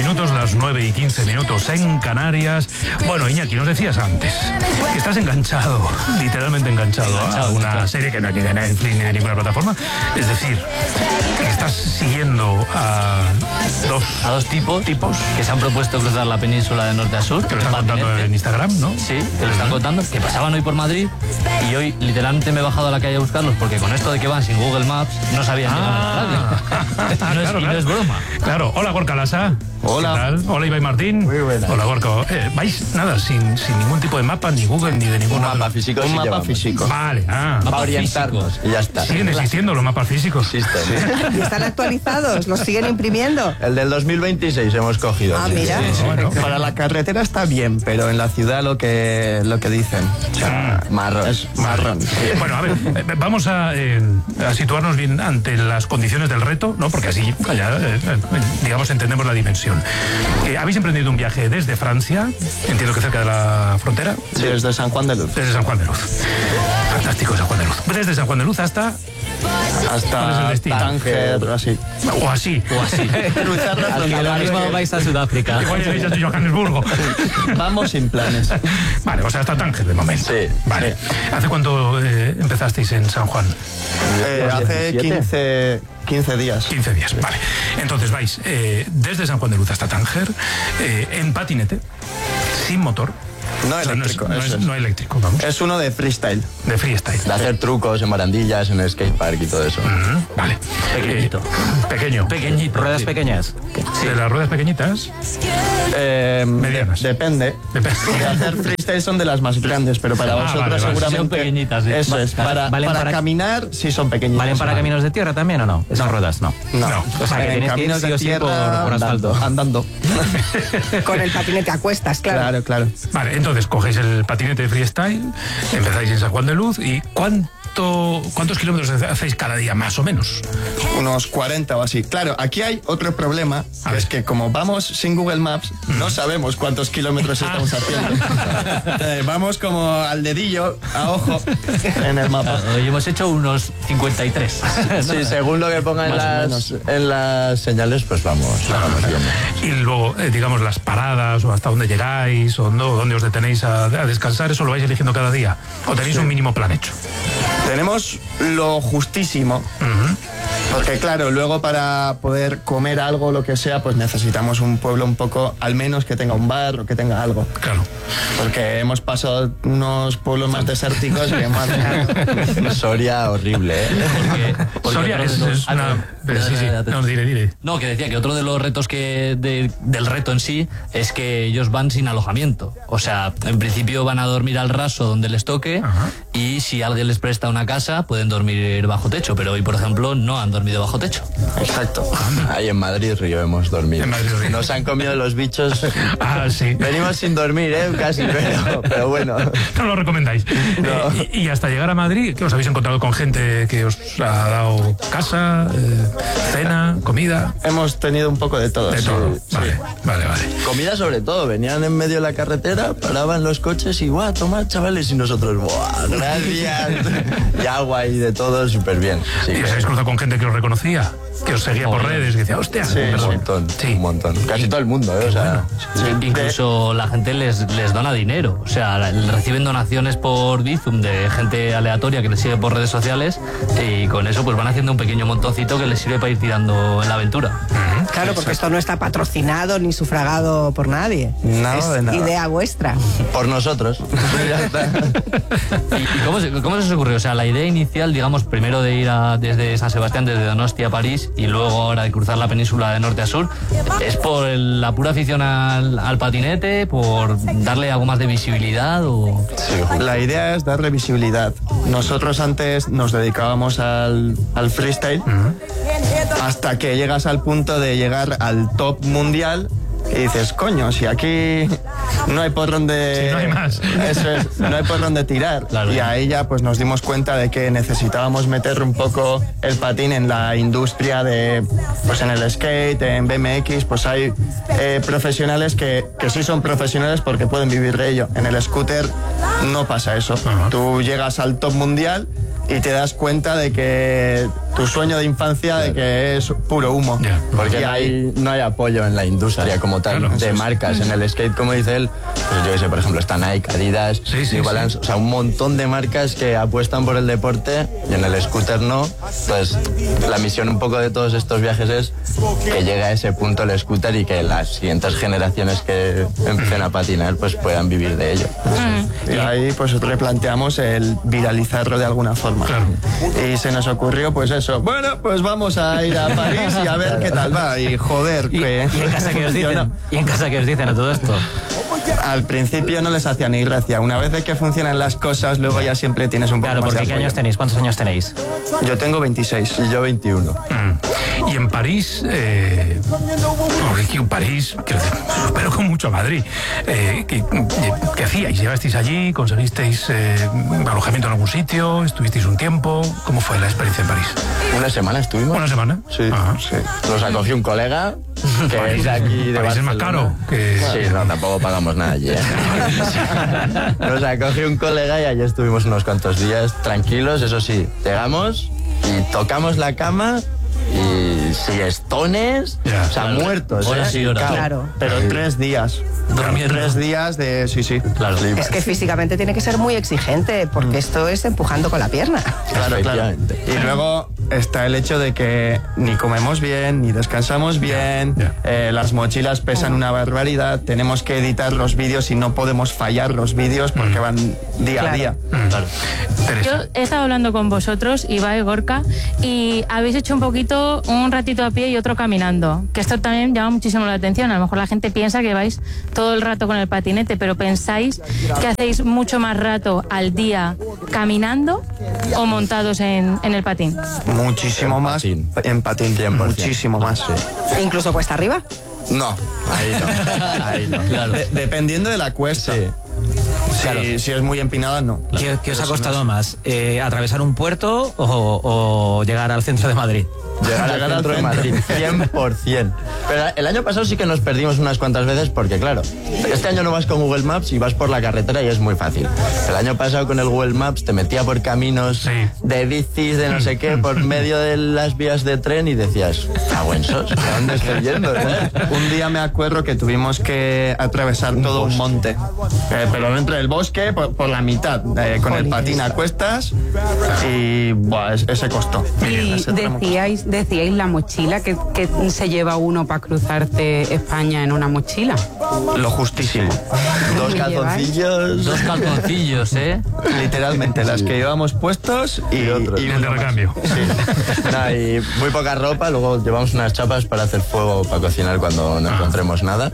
minutos, las 9:15 en Canarias. Bueno, Iñaki, nos decías antes que estás enganchado, literalmente enganchado a una serie que no tiene Netflix ni de ninguna plataforma. Es decir, que estás siguiendo a dos tipos que se han propuesto cruzar la península de norte a sur. Que lo están contando en Instagram, ¿no? Sí, que lo están contando, que pasaban hoy por Madrid y hoy literalmente me he bajado a la calle a buscarlos porque con esto de que van sin Google Maps no sabían llegar a la radio. No es broma. Claro. Hola, Gorka Lasa. Hola. ¿Qué tal? Hola, Ibai Martín. Muy buena. Hola, Gorka. ¿Vais nada, sin ningún tipo de mapa, ni Google, ni de ningún mapa físico? Un mapa físico. Vale, para orientarnos. Y ya está. Siguen existiendo los mapas físicos. Existen. ¿Y están actualizados? ¿Los siguen imprimiendo? El del 2026 hemos cogido. Ah, mira. Sí. Bueno. Para la carretera está bien, pero en la ciudad lo que dicen. O sea, marrón. Es marrón. Bueno, a ver, vamos a situarnos bien ante las condiciones del reto, ¿no? Porque así ya, digamos, entendemos la dimensión. Habéis emprendido un viaje desde Francia, entiendo que cerca de la frontera. Sí, desde San Juan de Luz. Desde San Juan de Luz. Fantástico, San Juan de Luz. Desde San Juan de Luz hasta ¿cuál es el destino? Tánger, así. O así. Cruzar la frontera. Ahora mismo vais a Sudáfrica. Igual llegáis a Johannesburgo. Vamos sin planes. Vale, o sea, hasta Tánger de momento. Sí. Vale. ¿Hace cuánto empezasteis en San Juan? Hace 15 días. 15 días, vale. Entonces vais desde San Juan de Luz hasta Tánger en patinete, sin motor. No O sea, eléctrico. no eléctrico, vamos. Es uno de freestyle. De freestyle. De hacer trucos en barandillas, en el skatepark y todo eso. Vale. Pequeñito. Pequeño. Ruedas pequeñas. De las ruedas pequeñitas, medianas. Depende. De hacer freestyle son de las más grandes, pero para vosotros vale. seguramente Son pequeñitas, sí. Eso es. Para caminar sí son pequeñitas. ¿Valen para caminos de tierra también o no? Esas ruedas, no. No. O sea, que En tienes que ir caminos sí de o sí tierra por asfalto. andando. Con el patinete a cuestas, claro. Claro. Vale, entonces cogéis el patinete de freestyle, empezáis en San Juan de Luz y ¿cuántos kilómetros hacéis cada día, más o menos? Unos 40 o así. Claro, aquí hay otro problema, que es que como vamos sin Google Maps, no sabemos cuántos kilómetros estamos haciendo. Vamos como al dedillo, a ojo, en el mapa. Hoy hemos hecho unos 53. Sí, según lo que pongan en las señales, pues vamos viendo. Y luego, digamos, las paradas o hasta dónde llegáis o no, dónde os detenéis a descansar, ¿eso lo vais eligiendo cada día? ¿O tenéis un mínimo plan hecho? Tenemos lo justísimo, porque claro, luego para poder comer algo, lo que sea, pues necesitamos un pueblo un poco, al menos que tenga un bar o que tenga algo. Claro. Porque hemos pasado unos pueblos más desérticos que más... Soria horrible, ¿eh? Porque Soria es una... Sí. No, dile. No, que decía que otro de los retos del reto en sí es que ellos van sin alojamiento. O sea, en principio van a dormir al raso donde les toque. Y si alguien les presta una casa, pueden dormir bajo techo. Pero hoy, por ejemplo, no han dormido bajo techo. Exacto. Ahí en Madrid Río hemos dormido. En Madrid Río. Nos han comido los bichos. Sí. Venimos sin dormir, casi, pero bueno. No lo recomendáis. No. Y hasta llegar a Madrid, ¿qué os habéis encontrado con gente que os ha dado casa, cena, comida? Hemos tenido un poco de todo. De todo. Vale. Comida sobre todo, venían en medio de la carretera, paraban los coches y ¡guau, tomad, chavales! Y nosotros ¡buah, gracias! Y agua y de todo, súper bien. Sí, ¿Y os habéis cruzado con gente que os reconocía? Que os seguía por redes, que decía, hostia. Sí, un montón. Casi todo el mundo, O sea, Incluso la gente les dona dinero. O sea, reciben donaciones por Bizum de gente aleatoria que les sigue por redes sociales y con eso pues van haciendo un pequeño montoncito que les sirve para ir tirando en la aventura. Claro, porque esto no está patrocinado ni sufragado por nadie. Nada de nada. Idea vuestra. por nosotros. Ya está. ¿Y cómo se os ocurrió? O sea, la idea inicial, digamos, primero de ir desde San Sebastián, desde Donostia a París, y luego ahora de cruzar la península de norte a sur, ¿es por la pura afición al patinete, por darle algo más de visibilidad o...? La idea es darle visibilidad. Nosotros antes nos dedicábamos al freestyle hasta que llegas al punto de llegar al top mundial y dices, coño, si aquí no hay por dónde... Si no hay más. Eso es, no hay por dónde tirar. Claro. Y ahí ya pues nos dimos cuenta de que necesitábamos meter un poco el patín en la industria de, pues en el skate, en BMX, pues hay profesionales que sí son profesionales porque pueden vivir de ello. En el scooter no pasa eso. Tú llegas al top mundial y te das cuenta de que tu sueño de infancia de que es puro humo. Porque no hay apoyo en la industria como tal, de marcas. En el skate, como dice él, pues yo qué sé, por ejemplo, está Nike, Adidas, New Balance, o sea, un montón de marcas que apuestan por el deporte y en el scooter no. Pues la misión un poco de todos estos viajes es que llegue a ese punto el scooter y que las siguientes generaciones que empiecen a patinar pues puedan vivir de ello. Y ahí pues replanteamos el viralizarlo de alguna forma. Y se nos ocurrió pues eso, bueno, pues vamos a ir a París y a ver qué tal va. Y joder, que... ¿Y en casa qué os dicen? ¿Y en casa qué os dicen a todo esto? Al principio no les hacía ni gracia. Una vez de que funcionan las cosas, luego ya siempre tienes un poco Claro, más de porque ¿qué apoyo. años tenéis? ¿Cuántos años tenéis? Yo tengo 26. Y yo 21. Y en París, París, que supero con mucho a Madrid. ¿Qué hacíais? ¿Llegasteis allí? ¿Conseguisteis alojamiento en algún sitio? ¿Estuvisteis un tiempo? ¿Cómo fue la experiencia en París? ¿Una semana estuvimos? ¿Una semana? Sí. Nos acogió un colega que es de aquí de París es más caro que... Sí, no, tampoco pagamos nada allí. Nos acogió un colega y allí estuvimos unos cuantos días tranquilos, eso sí, llegamos y tocamos la cama y siestones, o sea, muertos. Horas y horas. Claro. Pero 3 días. Durmiendo. 3 días de... Sí. Claro. Es que físicamente tiene que ser muy exigente, porque esto es empujando con la pierna. Claro. Y luego está el hecho de que ni comemos bien, ni descansamos bien, las mochilas pesan una barbaridad, tenemos que editar los vídeos y no podemos fallar los vídeos porque van día a día. Claro. Yo he estado hablando con vosotros, Ibai y Gorka, y habéis hecho un ratito a pie y otro caminando, que esto también llama muchísimo la atención. A lo mejor la gente piensa que vais todo el rato con el patinete, pero pensáis que hacéis mucho más rato al día caminando o montados en el patín. Muchísimo más en patín, 100%. muchísimo más. E incluso cuesta arriba. No, ahí no. Claro. Dependiendo de la cuesta. Si es muy empinada, no. ¿Qué os ha costado más? ¿Atravesar un puerto o llegar al centro de Madrid? Llegar al centro de Madrid, 100%. Pero el año pasado sí que nos perdimos unas cuantas veces porque, claro, este año no vas con Google Maps y vas por la carretera y es muy fácil. El año pasado con el Google Maps te metía por caminos de bicis, de no sé qué, por medio de las vías de tren y decías, ¡aguensos! ¿A dónde estoy yendo? Un día me acuerdo que tuvimos que atravesar todo un monte, pero dentro del bosque, por la mitad, con el patín a cuestas y ese costó. Y Ese tramo costó. decíais la mochila, que se lleva uno para cruzarte España en una mochila. Lo justísimo. 2 calzoncillos. 2 calzoncillos, ¿eh? Literalmente, las que llevamos puestos y otros. Y el de uno más. recambio. Nada, y muy poca ropa, luego llevamos unas chapas para hacer fuego, para cocinar cuando no encontremos nada.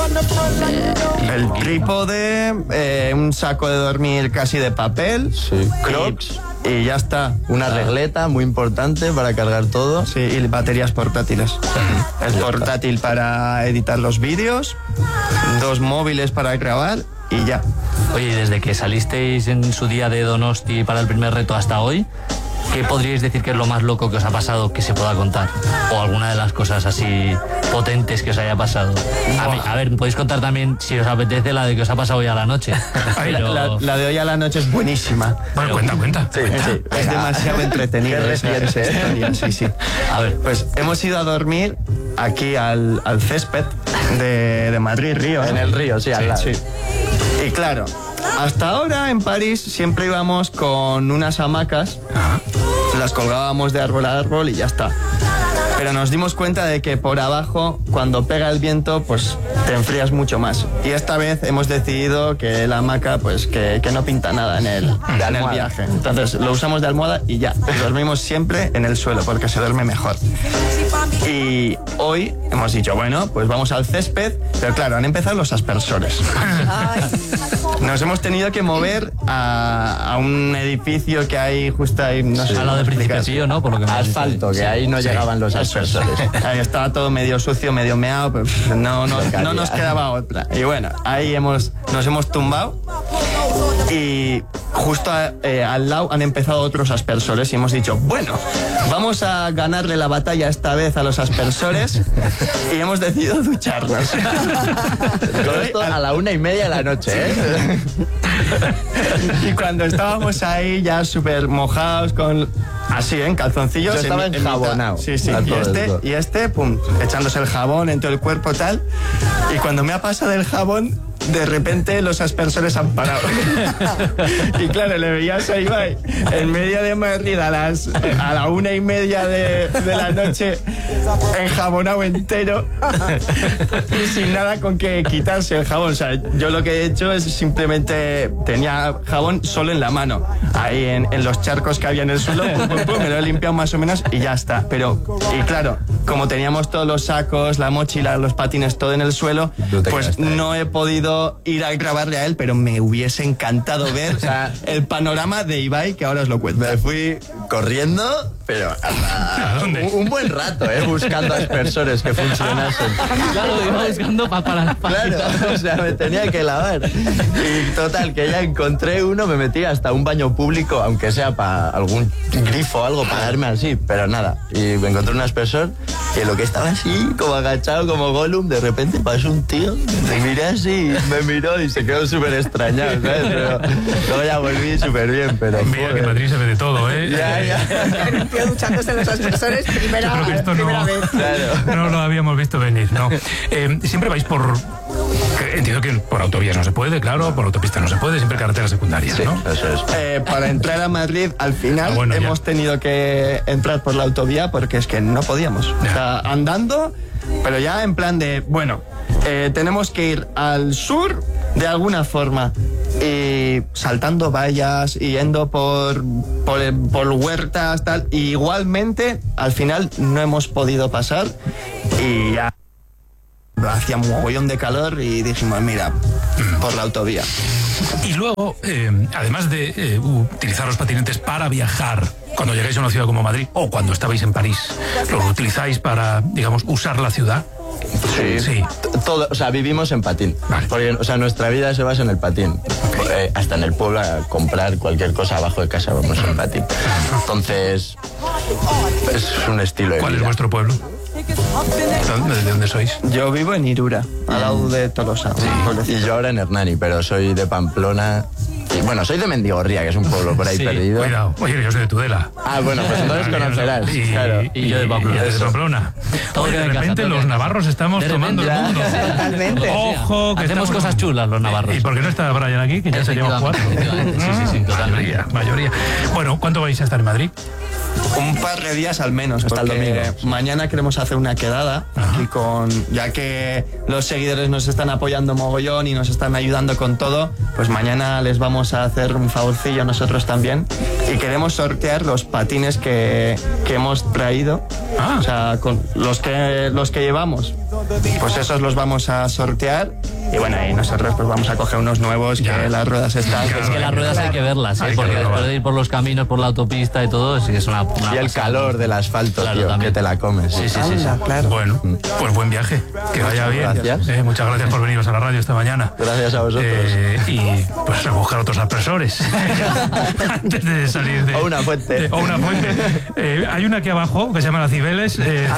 El trípode, un saco de dormir casi de papel, Crocs. y ya está. Una regleta muy importante para cargar todo. Sí, y baterías portátiles. El portátil para editar los vídeos, 2 móviles para grabar y ya. Oye, y desde que salisteis en su día de Donosti para el primer reto hasta hoy, ¿qué podríais decir que es lo más loco que os ha pasado que se pueda contar? O alguna de las cosas así potentes que os haya pasado. A ver, podéis contar también, si os apetece, la de que os ha pasado hoy a la noche. Pero... La de hoy a la noche es buenísima. Bueno, cuenta. Es demasiado entretenido esa historia, sí. A ver, Pues hemos ido a dormir aquí al césped de Madrid, Río. En el río, sí, al lado. Sí. Y claro, hasta ahora en París siempre íbamos con unas hamacas, las colgábamos de árbol a árbol y ya está. Pero nos dimos cuenta de que por abajo, cuando pega el viento, pues te enfrías mucho más. Y esta vez hemos decidido que la hamaca, pues que no pinta nada en el viaje. Entonces lo usamos de almohada y ya. Y dormimos siempre en el suelo porque se duerme mejor. Y hoy hemos dicho, bueno, pues vamos al césped, pero claro, han empezado los aspersores. Nos hemos tenido que mover a un edificio que hay justo ahí, no sé. al lado de Príncipe Pío, ¿no? Por lo que me has dicho. Asfalto, que ahí no llegaban los aspersores. Ahí estaba todo medio sucio, medio meado, pues no nos quedaba otra. Y bueno, ahí nos hemos tumbado y justo al lado han empezado otros aspersores y hemos dicho, bueno, vamos a ganarle la batalla esta vez a los aspersores y hemos decidido ducharnos. Todo esto a la 1:30 de la noche, ¿eh? Y cuando estábamos ahí ya súper mojados con Así, en calzoncillos. Yo estaba enjabonado. Sí. Y este, pum, echándose el jabón en todo el cuerpo, tal. Y cuando me ha pasado el jabón, de repente los aspersores han parado. Y claro, le veías a Ibai en medio de Madrid a la 1:30 de la noche, enjabonado entero y sin nada con que quitarse el jabón. O sea, yo lo que he hecho es simplemente tenía jabón solo en la mano, ahí en los charcos que había en el suelo, me lo he limpiado más o menos y ya está. Y claro, como teníamos todos los sacos, la mochila, los patines, todo en el suelo, pues no he podido ir a grabarle a él, pero me hubiese encantado ver el panorama de Ibai, que ahora os lo cuento. Me fui corriendo, pero un buen rato, buscando aspersores que funcionasen. Claro, iba buscando para Claro, o sea, me tenía que lavar. Y total, que ya encontré uno, me metí hasta un baño público, aunque sea para algún grifo o algo, para darme así, pero nada. Y me encontré un aspersor, que lo que estaba así, como agachado, como Gollum, de repente pasó un tío, me miré así, me miró y se quedó súper extrañado, ¿sabes? Pero luego ya volví súper bien, pero... Mira que en Madrid se ve de todo, ¿eh? Ya. Un tío duchándose en los aspersores primera vez. Claro. No lo habíamos visto venir, ¿no? Siempre vais por... Entiendo que por autovías no se puede, claro, por autopista no se puede, siempre carreteras secundarias, Sí, ¿no? eso es. Para entrar a Madrid, al final hemos tenido que entrar por la autovía porque es que no podíamos. O sea, andando, pero ya en plan de, bueno, tenemos que ir al sur de alguna forma, y saltando vallas y yendo por huertas, tal. Y igualmente, al final no hemos podido pasar y ya hacía un mogollón de calor y dijimos, mira, por la autovía. Y luego, además de utilizar los patinetes para viajar, cuando llegáis a una ciudad como Madrid o cuando estabais en París, ¿los utilizáis para, digamos, usar la ciudad? Sí. Todo, o sea, vivimos en patín. Vale. Porque, o sea, nuestra vida se basa en el patín. Hasta en el pueblo a comprar cualquier cosa abajo de casa vamos en patín. Entonces, es un estilo de ¿Cuál vida. es vuestro pueblo? ¿De dónde sois? Yo vivo en Irura, al lado de Tolosa. Y yo ahora en Hernani, pero soy de Pamplona. Y, bueno, soy de Mendigorría, que es un pueblo por ahí perdido. Cuidado. Oye, yo soy de Tudela. Ah, bueno, pues entonces conocerás. Claro. Y yo de Pamplona. De Pamplona. Todo Oye, queda de en casa, repente todo los queda en navarros estamos tomando el mundo. Totalmente. Ojo, que hacemos estamos... cosas chulas los navarros. ¿Y por qué no está Brian aquí? Que ya seríamos 4. Sí, totalmente. Mayoría. Bueno, ¿cuánto vais a estar en Madrid? Un par de días al menos, Hasta el porque domingo. mañana queremos hacer una quedada aquí ya que los seguidores nos están apoyando mogollón y nos están ayudando con todo, pues mañana les vamos a hacer un favorcillo nosotros también y queremos sortear los patines que hemos traído, o sea, con los que llevamos, pues esos los vamos a sortear. Y bueno, y nosotros pues vamos a coger unos nuevos, que las ruedas están... Es que las ruedas hay que verlas, Hay que porque verlas. después de ir por los caminos, por la autopista y todo, sí que es una Y el pasada. calor del asfalto, Claro, tío, también. que te la comes. Sí. Claro. Bueno, pues buen viaje. Que vaya bien. Gracias. Muchas gracias por veniros a la radio esta mañana. Gracias a vosotros. Y pues a buscar otros aspersores antes de salir de... O una fuente. O una fuente. Hay una aquí abajo que se llama la Cibeles.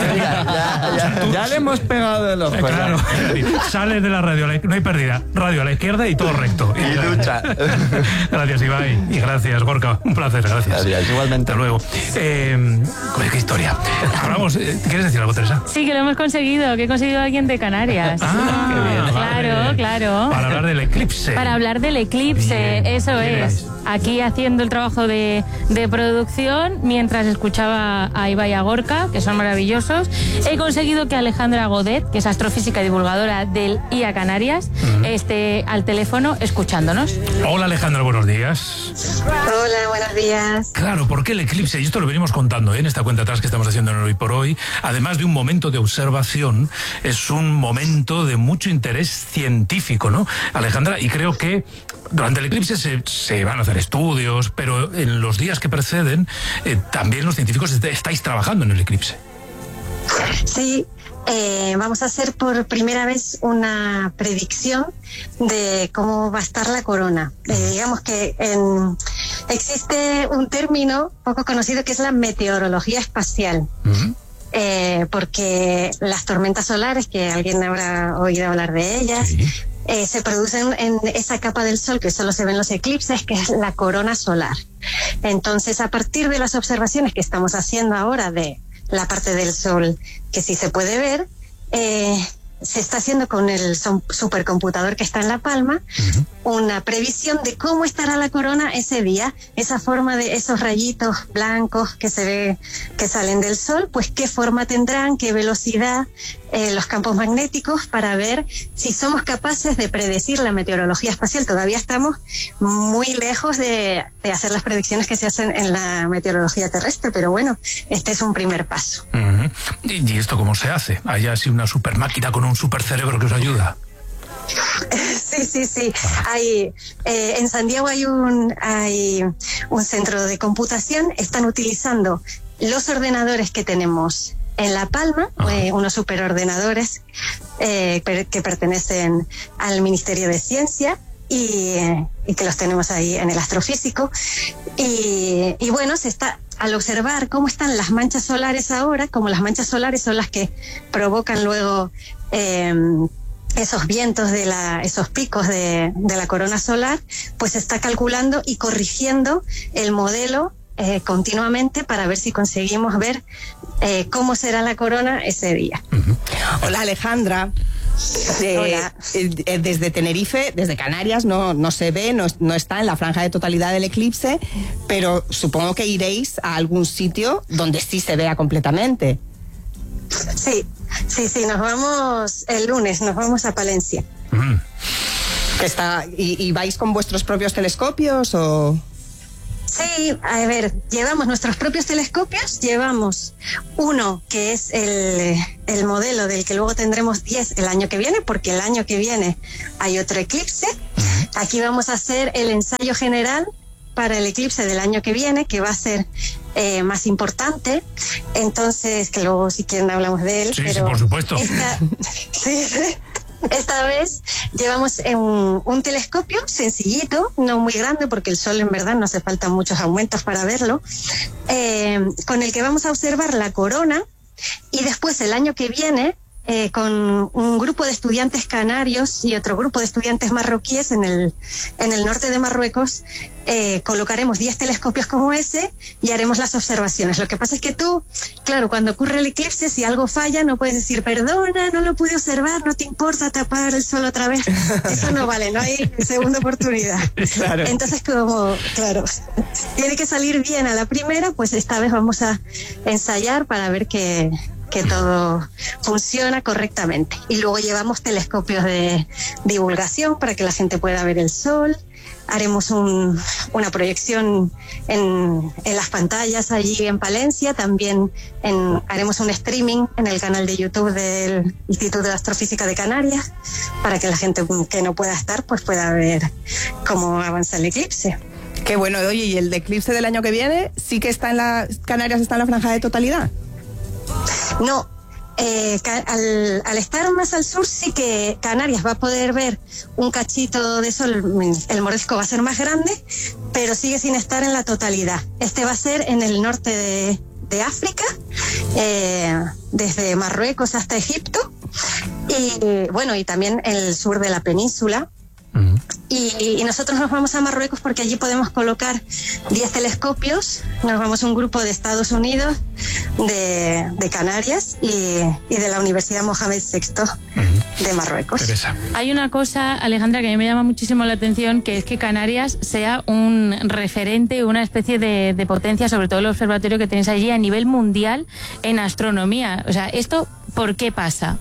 Ya le hemos pegado de los Claro, sales de la radio, no hay pérdida. Radio a la izquierda y todo recto. Y ducha. Gracias, Ibai. Y gracias, Gorka. Un placer, gracias. Gracias, igualmente. Hasta luego. Qué historia. Hablamos, ¿quieres decir algo, Teresa? Sí, que lo hemos conseguido, que he conseguido a alguien de Canarias. Vale. Claro. Para hablar del eclipse. Para hablar del eclipse, Bien. eso ¿Quién es. es? Aquí haciendo el trabajo de producción, mientras escuchaba a Ibai y a Gorka, que son maravillosos, he conseguido que Alejandra Godet, que es astrofísica y divulgadora del IA Canarias, esté al teléfono escuchándonos. Hola, Alejandra, buenos días. Hola, buenos días. Claro, ¿por qué el eclipse? Y esto lo venimos contando en esta cuenta atrás que estamos haciendo en Hoy por Hoy. Además de un momento de observación, es un momento de mucho interés científico, ¿no, Alejandra? Y creo que durante el eclipse se van a hacer estudios, pero en los días que preceden también los científicos estáis trabajando en el eclipse. Sí, vamos a hacer por primera vez una predicción de cómo va a estar la corona. Digamos que existe un término poco conocido que es la meteorología espacial. Porque las tormentas solares, que alguien habrá oído hablar de ellas, Sí. se producen en esa capa del Sol que solo se ve en los eclipses, que es la corona solar. Entonces, a partir de las observaciones que estamos haciendo ahora de la parte del Sol que sí se puede ver, se está haciendo con el supercomputador que está en La Palma una previsión de cómo estará la corona ese día, esa forma de esos rayitos blancos que se ve que salen del Sol, pues qué forma tendrán, qué velocidad, los campos magnéticos, para ver si somos capaces de predecir la meteorología espacial. Todavía estamos muy lejos de hacer las predicciones que se hacen en la meteorología terrestre, pero bueno, este es un primer paso. ¿Y esto cómo se hace? ¿Hay así una super máquina con un super cerebro que os ayuda? Sí. En San Diego hay un centro de computación. Están utilizando los ordenadores que tenemos en La Palma, unos superordenadores que pertenecen al Ministerio de Ciencia y que los tenemos ahí en el astrofísico. Y bueno, se está al observar cómo están las manchas solares ahora, como las manchas solares son las que provocan luego esos vientos esos picos de la corona solar, pues se está calculando y corrigiendo el modelo continuamente para ver si conseguimos ver cómo será la corona ese día. Hola, Alejandra. Hola. Desde Tenerife, desde Canarias, no se ve, no está en la franja de totalidad del eclipse, pero supongo que iréis a algún sitio donde sí se vea completamente. Sí, nos vamos el lunes, nos vamos a Palencia. ¿Y vais con vuestros propios telescopios o...? Sí, a ver, llevamos nuestros propios telescopios, llevamos uno que es el modelo del que luego tendremos 10 el año que viene, porque el año que viene hay otro eclipse. Aquí vamos a hacer el ensayo general para el eclipse del año que viene, que va a ser más importante. Entonces, que luego si quieren hablamos de él. Sí, pero por supuesto. Esta vez llevamos un telescopio sencillito, no muy grande, porque el Sol en verdad no hace falta muchos aumentos para verlo, con el que vamos a observar la corona, y después el año que viene, con un grupo de estudiantes canarios y otro grupo de estudiantes marroquíes en el norte de Marruecos, colocaremos 10 telescopios como ese y haremos las observaciones. Lo que pasa es que tú, claro, cuando ocurre el eclipse, si algo falla, no puedes decir, perdona, no lo pude observar, no te importa tapar el sol otra vez. Eso no vale, no hay segunda oportunidad. Claro. Entonces, tiene que salir bien a la primera, pues esta vez vamos a ensayar para ver que todo funciona correctamente. Y luego llevamos telescopios de divulgación para que la gente pueda ver el sol. Haremos una proyección en las pantallas allí en Palencia. También haremos un streaming en el canal de YouTube del Instituto de Astrofísica de Canarias para que la gente que no pueda estar pues pueda ver cómo avanza el eclipse. Qué bueno. Oye, ¿y el eclipse del año que viene sí que Canarias está en la franja de totalidad? No, al estar más al sur sí que Canarias va a poder ver un cachito de sol, el Moresco va a ser más grande, pero sigue sin estar en la totalidad. Este va a ser en el norte de África, desde Marruecos hasta Egipto, y bueno, y también en el sur de la península. Y nosotros nos vamos a Marruecos porque allí podemos colocar 10 telescopios. Nos vamos a un grupo de Estados Unidos, de Canarias y de la Universidad Mohamed VI de Marruecos. Teresa. Hay una cosa, Alejandra, que a mí me llama muchísimo la atención, que es que Canarias sea un referente, una especie de potencia, sobre todo el observatorio que tenéis allí a nivel mundial en astronomía. O sea, ¿esto por qué pasa?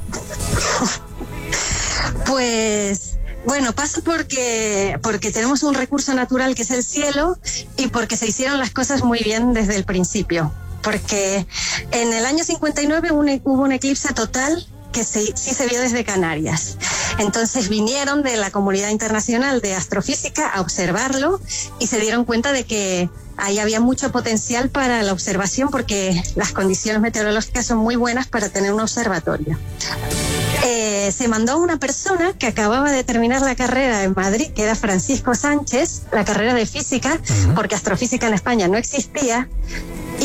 Pues... bueno, pasa porque tenemos un recurso natural que es el cielo y porque se hicieron las cosas muy bien desde el principio. Porque en el año 59 hubo un eclipse total que sí se vio desde Canarias. Entonces vinieron de la comunidad internacional de astrofísica a observarlo y se dieron cuenta de que ahí había mucho potencial para la observación porque las condiciones meteorológicas son muy buenas para tener un observatorio. Se mandó a una persona que acababa de terminar la carrera en Madrid, que era Francisco Sánchez, la carrera de física, porque astrofísica en España no existía,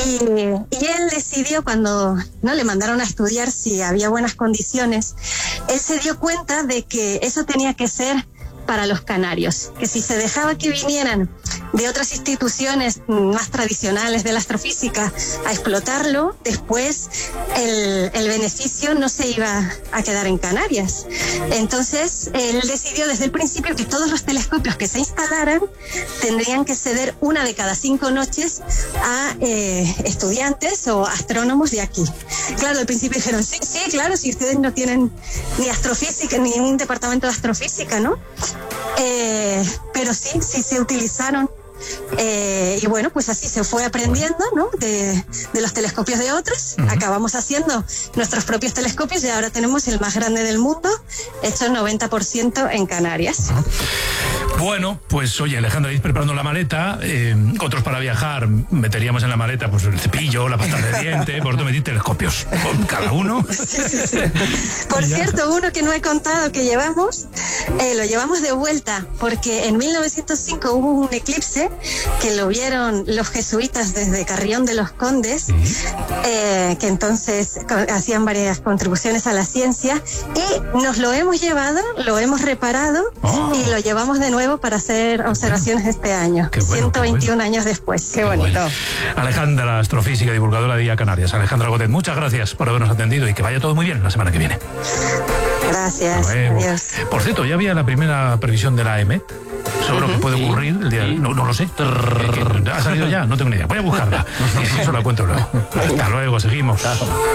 Y él decidió, cuando no le mandaron a estudiar si había buenas condiciones, él se dio cuenta de que eso tenía que ser para los canarios, que si se dejaba que vinieran de otras instituciones más tradicionales de la astrofísica a explotarlo, después el beneficio no se iba a quedar en Canarias. Entonces él decidió desde el principio que todos los telescopios que se instalaran tendrían que ceder una de cada 5 noches a estudiantes o astrónomos de aquí. Claro, al principio dijeron, sí, claro, si ustedes no tienen ni astrofísica, ni un departamento de astrofísica, ¿no? Pero sí se utilizaron. Y bueno, pues así se fue aprendiendo, ¿no? De los telescopios de otros. Acabamos haciendo nuestros propios telescopios y ahora tenemos el más grande del mundo, hecho 90% en Canarias. Bueno, pues oye, Alejandra, ir preparando la maleta. Otros para viajar meteríamos en la maleta pues el cepillo, la pasta de diente, vosotros metís telescopios, cada uno. Sí. Por cierto, uno que no he contado que llevamos, lo llevamos de vuelta, porque en 1905 hubo un eclipse que lo vieron los jesuitas desde Carrión de los Condes, que entonces hacían varias contribuciones a la ciencia, y nos lo hemos llevado, lo hemos reparado y lo llevamos de nuevo para hacer observaciones este año, bueno, 121 años después. Qué bonito. Bueno. Alejandra, astrofísica, divulgadora de Día Canarias. Alejandra Godet, muchas gracias por habernos atendido y que vaya todo muy bien la semana que viene. Gracias. Adiós. Por cierto, ya había la primera previsión de la EMET sobre lo que puede ocurrir el día. No lo sé. ¿Ha salido ya? No tengo ni idea. Voy a buscarla. Y si eso la cuento luego. Hasta luego, seguimos.